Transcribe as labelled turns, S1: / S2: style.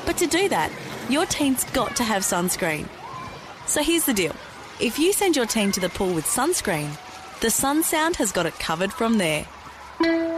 S1: But to do that, your teen's got to have sunscreen. So here's the deal. If you send your teen to the pool with sunscreen, the Sun Sound has got it covered from there.